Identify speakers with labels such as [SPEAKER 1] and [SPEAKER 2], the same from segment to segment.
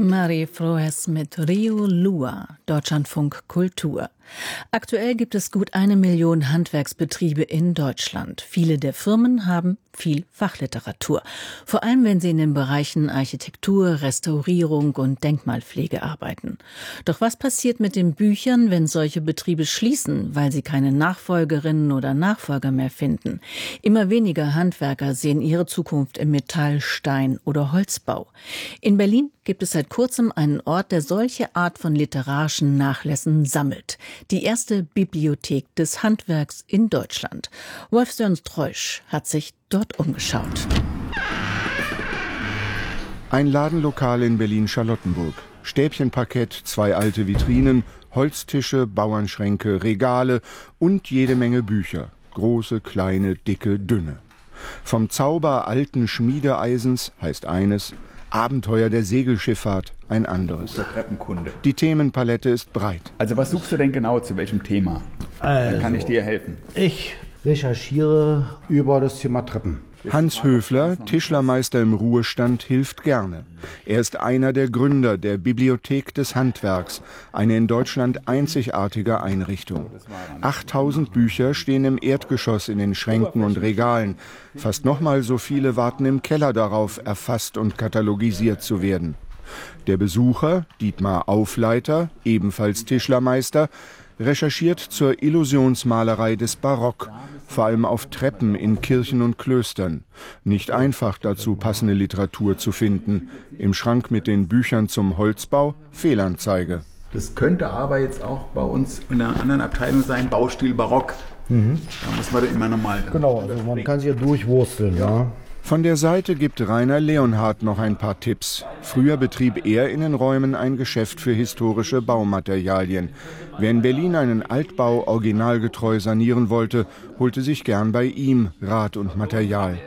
[SPEAKER 1] Marie Frohes mit Rio Lua, Deutschlandfunk Kultur. Aktuell gibt es gut 1 Million Handwerksbetriebe in Deutschland. Viele der Firmen haben viel Fachliteratur. Vor allem, wenn sie in den Bereichen Architektur, Restaurierung und Denkmalpflege arbeiten. Doch was passiert mit den Büchern, wenn solche Betriebe schließen, weil sie keine Nachfolgerinnen oder Nachfolger mehr finden? Immer weniger Handwerker sehen ihre Zukunft im Metall-, Stein- oder Holzbau. In Berlin gibt es seit kurzem einen Ort, der solche Art von literarischen Nachlässen sammelt. Die erste Bibliothek des Handwerks in Deutschland. Wolf-Sören Streusch hat sich dort umgeschaut.
[SPEAKER 2] Ein Ladenlokal in Berlin-Charlottenburg. Stäbchenparkett, 2 alte Vitrinen, Holztische, Bauernschränke, Regale und jede Menge Bücher. Große, kleine, dicke, dünne. Vom Zauber alten Schmiedeeisens heißt eines, Abenteuer der Segelschifffahrt ein anderes.
[SPEAKER 3] Treppenkunde.
[SPEAKER 2] Die Themenpalette ist breit.
[SPEAKER 3] Also was suchst du denn genau zu welchem Thema? Dann kann ich dir helfen.
[SPEAKER 4] Ich recherchiere über das Thema Treppen.
[SPEAKER 2] Hans Höfler, Tischlermeister im Ruhestand, hilft gerne. Er ist einer der Gründer der Bibliothek des Handwerks, eine in Deutschland einzigartige Einrichtung. 8000 Bücher stehen im Erdgeschoss in den Schränken und Regalen. Fast nochmal so viele warten im Keller darauf, erfasst und katalogisiert zu werden. Der Besucher, Dietmar Aufleiter, ebenfalls Tischlermeister, recherchiert zur Illusionsmalerei des Barock, vor allem auf Treppen in Kirchen und Klöstern. Nicht einfach dazu passende Literatur zu finden. Im Schrank mit den Büchern zum Holzbau Fehlanzeige.
[SPEAKER 3] Das könnte aber jetzt auch bei uns in einer anderen Abteilung sein, Baustil Barock. Da muss man immer nochmal...
[SPEAKER 4] Genau, also man kann sich ja durchwursteln, ja.
[SPEAKER 2] Von der Seite gibt Rainer Leonhardt noch ein paar Tipps. Früher betrieb er in den Räumen ein Geschäft für historische Baumaterialien. Wer in Berlin einen Altbau originalgetreu sanieren wollte, holte sich gern bei ihm Rat und Material.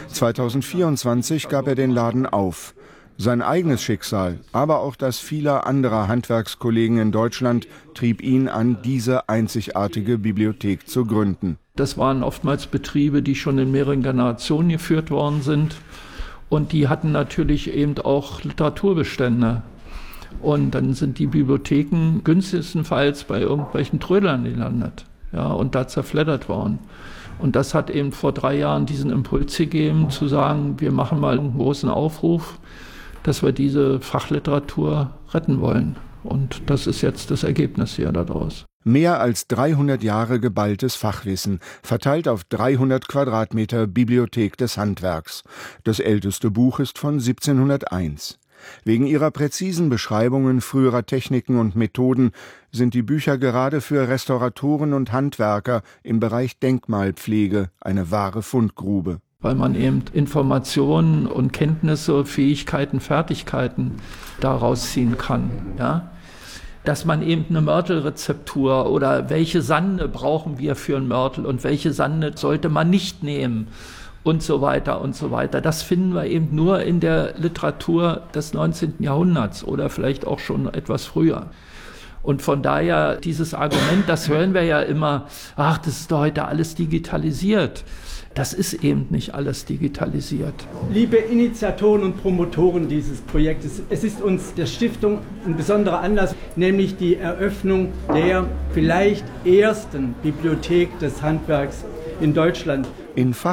[SPEAKER 2] 2024 gab er den Laden auf. Sein eigenes Schicksal, aber auch das vieler anderer Handwerkskollegen in Deutschland trieb ihn an, diese einzigartige Bibliothek zu gründen.
[SPEAKER 5] Das waren oftmals Betriebe, die schon in mehreren Generationen geführt worden sind. Und die hatten natürlich eben auch Literaturbestände. Und dann sind die Bibliotheken günstigstenfalls bei irgendwelchen Trödlern gelandet, ja, und da zerfleddert worden. Und das hat eben vor 3 Jahren diesen Impuls gegeben, zu sagen, wir machen mal einen großen Aufruf, dass wir diese Fachliteratur retten wollen. Und das ist jetzt das Ergebnis hier daraus.
[SPEAKER 2] Mehr als 300 Jahre geballtes Fachwissen, verteilt auf 300 Quadratmeter Bibliothek des Handwerks. Das älteste Buch ist von 1701. Wegen ihrer präzisen Beschreibungen früherer Techniken und Methoden sind die Bücher gerade für Restauratoren und Handwerker im Bereich Denkmalpflege eine wahre Fundgrube.
[SPEAKER 5] Weil man eben Informationen und Kenntnisse, Fähigkeiten, Fertigkeiten daraus ziehen kann, ja. Dass man eben eine Mörtelrezeptur oder welche Sande brauchen wir für einen Mörtel und welche Sande sollte man nicht nehmen und so weiter und so weiter. Das finden wir eben nur in der Literatur des 19. Jahrhunderts oder vielleicht auch schon etwas früher. Und von daher dieses Argument, das hören wir ja immer, ach, das ist doch heute alles digitalisiert. Das ist eben nicht alles digitalisiert.
[SPEAKER 6] Liebe Initiatoren und Promotoren dieses Projektes, es ist uns der Stiftung ein besonderer Anlass, nämlich die Eröffnung der vielleicht ersten Bibliothek des Handwerks in Deutschland.
[SPEAKER 2] In